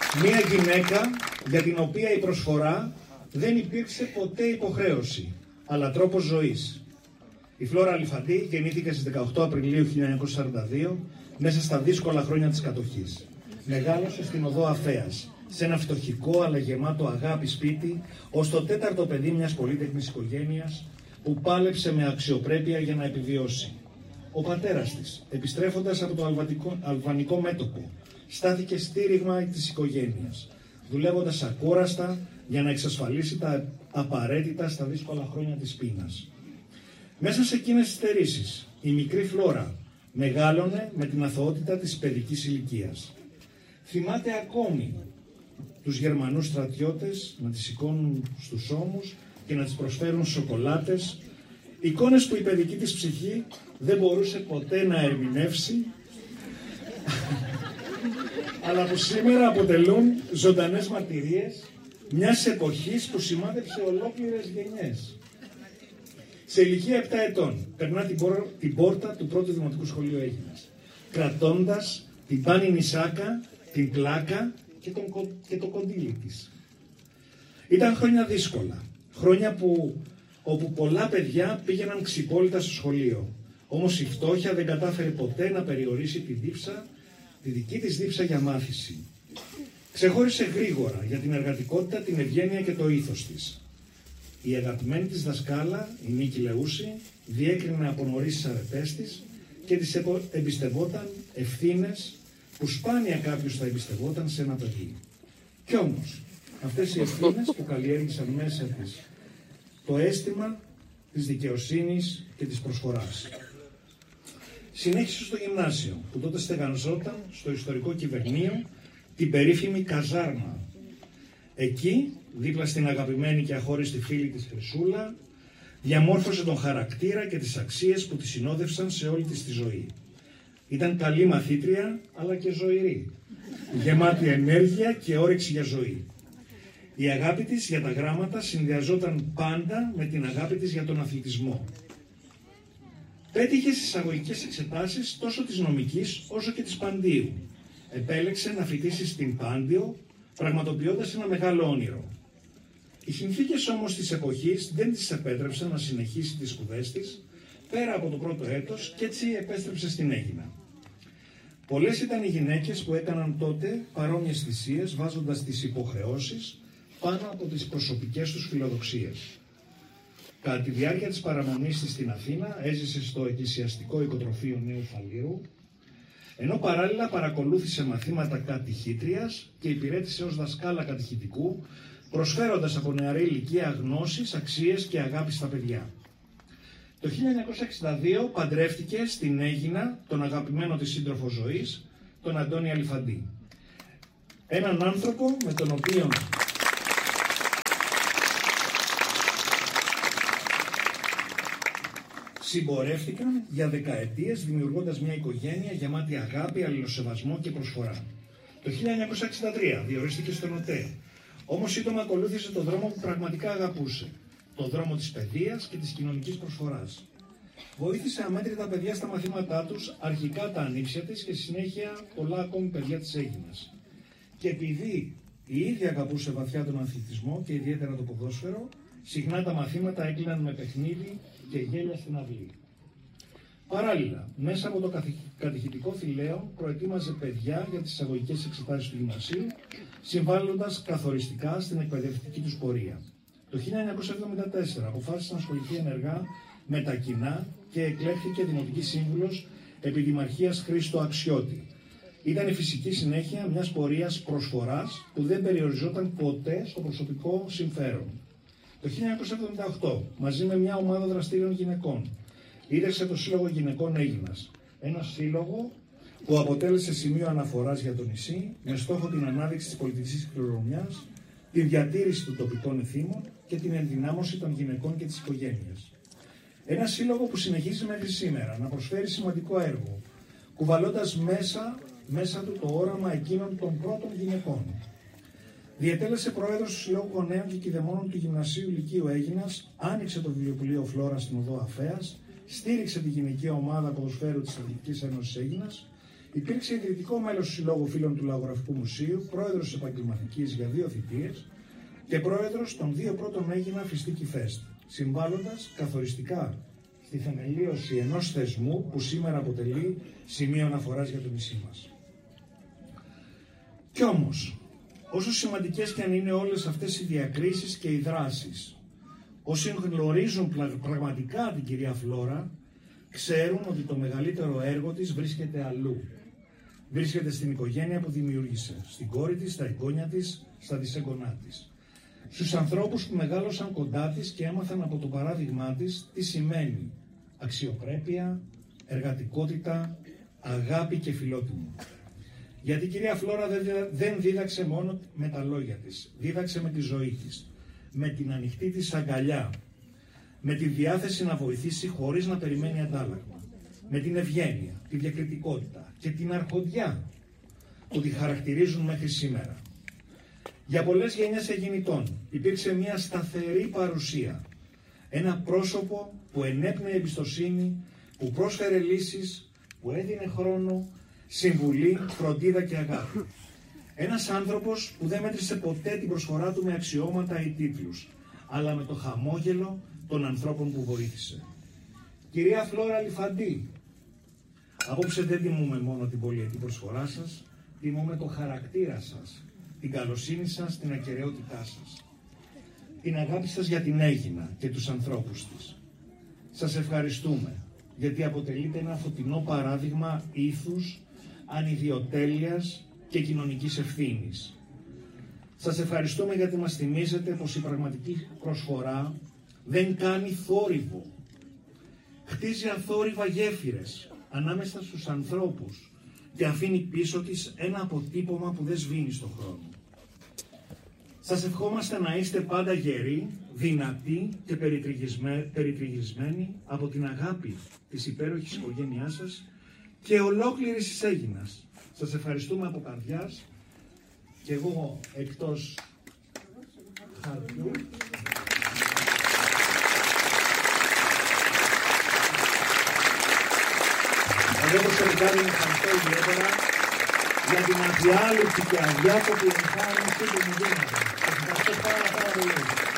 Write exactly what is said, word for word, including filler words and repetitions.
Μία γυναίκα για την οποία η προσφορά δεν υπήρξε ποτέ υποχρέωση, αλλά τρόπος ζωής. Η Φλόρα Αλιφαντή γεννήθηκε στις δεκαοκτώ Απριλίου χίλια εννιακόσια σαράντα δύο, μέσα στα δύσκολα χρόνια της κατοχής. Μεγάλωσε στην οδό Αφέας, σε ένα φτωχικό αλλά γεμάτο αγάπη σπίτι, ως το τέταρτο παιδί μιας πολύτεκνης οικογένειας που πάλεψε με αξιοπρέπεια για να επιβιώσει. Ο πατέρας της, επιστρέφοντας από το αλβανικό, αλβανικό μέτωπο, στάθηκε στήριγμα της οικογένειας, δουλεύοντας ακούραστα για να εξασφαλίσει τα απαραίτητα στα δύσκολα χρόνια της πείνας. Μέσα σε εκείνες τις στερήσεις, η μικρή Φλόρα μεγάλωνε με την αθωότητα της παιδικής ηλικίας. Θυμάται ακόμη τους Γερμανούς στρατιώτες να τις σηκώνουν στους ώμους και να τις προσφέρουν σοκολάτες, εικόνες που η παιδική της ψυχή δεν μπορούσε ποτέ να ερμηνεύσει, αλλά που σήμερα αποτελούν ζωντανές μαρτυρίες μιας εποχής που σημάδεψε ολόκληρες γενιές. Σε ηλικία επτά ετών περνά την, πόρ, την πόρτα του πρώτου δημοτικού σχολείου Αίγινας, κρατώντας την πάνινη σάκα, την πλάκα και, τον, και το κοντήλι της. Ήταν χρόνια δύσκολα, χρόνια που, όπου πολλά παιδιά πήγαιναν ξυπόλυτα στο σχολείο. Όμως η φτώχεια δεν κατάφερε ποτέ να περιορίσει τη δίψα, τη δική της δίψα για μάθηση. Ξεχώρισε γρήγορα για την εργατικότητα, την ευγένεια και το ήθος της. Η αγαπημένη της δασκάλα, η Νίκη Λεούση, διέκρινε από νωρίς τις αρετές της και της εμπιστευόταν ευθύνες που σπάνια κάποιος θα εμπιστευόταν σε ένα παιδί. Κι όμως, αυτές οι ευθύνες που καλλιέργησαν μέσα της το αίσθημα της δικαιοσύνης και της προσφοράς. Συνέχισε στο γυμνάσιο, που τότε στεγανζόταν στο ιστορικό Κυβερνείο, την περίφημη καζάρμα. Εκεί, δίπλα στην αγαπημένη και αχώριστη φίλη της Χρυσούλα, διαμόρφωσε τον χαρακτήρα και τις αξίες που τη συνόδευσαν σε όλη της τη ζωή. Ήταν καλή μαθήτρια, αλλά και ζωηρή, γεμάτη ενέργεια και όρεξη για ζωή. Η αγάπη της για τα γράμματα συνδυαζόταν πάντα με την αγάπη της για τον αθλητισμό. Πέτυχε στις εισαγωγικές εξετάσεις τόσο της νομικής όσο και της Παντίου. Επέλεξε να φοιτήσει στην Πάντιο, πραγματοποιώντας ένα μεγάλο όνειρο. Οι συνθήκες όμως της εποχής δεν της επέτρεψαν να συνεχίσει τις σπουδές της πέρα από το πρώτο έτος και έτσι επέστρεψε στην Αίγινα. Πολλές ήταν οι γυναίκες που έκαναν τότε παρόμοιες θυσίες, βάζοντας τις υποχρεώσεις πάνω από τις προσωπικές τους φιλοδοξίες. Κατά τη διάρκεια της παραμονής της στην Αθήνα έζησε στο εκκλησιαστικό οικοτροφείο Νέου Φαλήρου, ενώ παράλληλα παρακολούθησε μαθήματα κατηχήτριας και υπηρέτησε ως δασκάλα κατηχητικού, προσφέροντας από νεαρή ηλικία γνώσεις, αξίες και αγάπη στα παιδιά. Το χίλια εννιακόσια εξήντα δύο παντρεύτηκε στην Αίγινα τον αγαπημένο της σύντροφο ζωής, τον Αντώνη Αλιφαντή. Έναν άνθρωπο με τον οποίο συμπορεύτηκαν για δεκαετίες, δημιουργώντας μια οικογένεια γεμάτη αγάπη, αλληλοσεβασμό και προσφορά. Το χίλια εννιακόσια εξήντα τρία διορίστηκε στον ΟΤΕ, όμως σύντομα ακολούθησε τον δρόμο που πραγματικά αγαπούσε, τον δρόμο της παιδείας και της κοινωνικής προσφοράς. Βοήθησε αμέτρητα παιδιά στα μαθήματά τους, αρχικά τα ανήψια της και στη συνέχεια πολλά ακόμη παιδιά της Αίγινας. Και επειδή η ίδια αγαπούσε βαθιά τον αθλητισμό και ιδιαίτερα το ποδόσφαιρο, συχνά τα μαθήματα έκλειναν με παιχνίδι και γέλια στην αυλή. Παράλληλα, μέσα από το κατηχητικό θηλαίο προετοίμαζε παιδιά για τις εισαγωγικές εξετάσεις του γυμνασίου, συμβάλλοντας καθοριστικά στην εκπαιδευτική τους πορεία. Το χίλια εννιακόσια εβδομήντα τέσσερα αποφάσισε να ασχοληθεί ενεργά με τα κοινά και εκλέχθηκε δημοτική σύμβουλος επί Δημαρχίας Χρήστο Αξιώτη. Ήταν η φυσική συνέχεια μιας πορείας προσφοράς που δεν περιοριζόταν ποτέ στο προσωπικό συμφέρον. Το χίλια εννιακόσια εβδομήντα οκτώ, μαζί με μια ομάδα δραστήριων γυναικών, ίδρυσε το Σύλλογο Γυναικών Αίγινας, ένα σύλλογο που αποτέλεσε σημείο αναφοράς για το νησί, με στόχο την ανάδειξη της πολιτικής κληρονομιάς, τη διατήρηση των τοπικών εθήμων και την ενδυνάμωση των γυναικών και της οικογένειας. Ένα σύλλογο που συνεχίζει μέχρι σήμερα να προσφέρει σημαντικό έργο, κουβαλώντας μέσα, μέσα του το όραμα εκείνων των πρώτων γυναικών. Διετέλεσε πρόεδρος του Συλλόγου Γονέων και Κηδεμόνων του Γυμνασίου Λυκείου Αίγινας, άνοιξε το βιβλιοπωλείο Φλόρα στην οδό Αφέας, στήριξε τη γυναική ομάδα ποδοσφαίρου της Αθλητικής Ένωσης Αίγινας Υπήρξε ιδρυτικό μέλος του Συλλόγου Φίλων του Λαογραφικού Μουσείου, πρόεδρος της Επαγγελματικής για δύο θητείες και πρόεδρος των δύο πρώτων Έγινα Φιστίκι Φεστ, συμβάλλοντας καθοριστικά στη θεμελίωση ενός θεσμού που σήμερα αποτελεί σημείο αναφοράς για το νησί μας. Κι όμως, όσο σημαντικές και αν είναι όλες αυτές οι διακρίσεις και οι δράσεις, όσοι γνωρίζουν πραγματικά την κυρία Φλόρα, ξέρουν ότι το μεγαλύτερο έργο της βρίσκεται αλλού. Βρίσκεται στην οικογένεια που δημιούργησε, στην κόρη της, στα εγγόνια της, στα δισέγγονά της. Στους ανθρώπους που μεγάλωσαν κοντά της και έμαθαν από το παράδειγμά της τι σημαίνει αξιοπρέπεια, εργατικότητα, αγάπη και φιλότιμο. Γιατί η κυρία Φλόρα δεν δίδαξε μόνο με τα λόγια της, δίδαξε με τη ζωή της, με την ανοιχτή της αγκαλιά, με τη διάθεση να βοηθήσει χωρίς να περιμένει αντάλλαγμα, με την ευγένεια, τη διακριτικότητα και την αρχοντιά που τη χαρακτηρίζουν μέχρι σήμερα. Για πολλές γενιές εγινητών υπήρξε μια σταθερή παρουσία, ένα πρόσωπο που ενέπνεε εμπιστοσύνη, που πρόσφερε λύσεις, που έδινε χρόνο, συμβουλή, φροντίδα και αγάπη. Ένας άνθρωπος που δεν μέτρησε ποτέ την προσφορά του με αξιώματα ή τίτλους, αλλά με το χαμόγελο των ανθρώπων που βοήθησε. Κυρία Φλόρα Αλιφαντή, απόψε δεν τιμούμε μόνο την πολυετή προσφορά σας, τιμούμε το χαρακτήρα σας, την καλοσύνη σας, την ακεραιότητά σας, την αγάπη σας για την Έγινα και τους ανθρώπους της. Σας ευχαριστούμε, γιατί αποτελείτε ένα φωτεινό παράδειγμα ήθους, ανιδιοτέλειας και κοινωνικής ευθύνης. Σας ευχαριστούμε γιατί μας θυμίζετε πως η πραγματική προσφορά δεν κάνει θόρυβο. Χτίζει αθόρυβα γέφυρες ανάμεσα στους ανθρώπους και αφήνει πίσω της ένα αποτύπωμα που δεν σβήνει στον χρόνο. Σας ευχόμαστε να είστε πάντα γεροί, δυνατοί και περιτριγισμένοι από την αγάπη της υπέροχης οικογένειάς σας και ολόκληρης της Έγινας. Σας ευχαριστούμε από καρδιάς και εγώ εκτός χαρτιού. Εγώ προσωπικά την ευχαριστώ ιδιαίτερα για την αδιάλειπτη και αδιάκοπη εμφάνιση που μου δίνατε. Σας ευχαριστώ πάρα πάρα πολύ.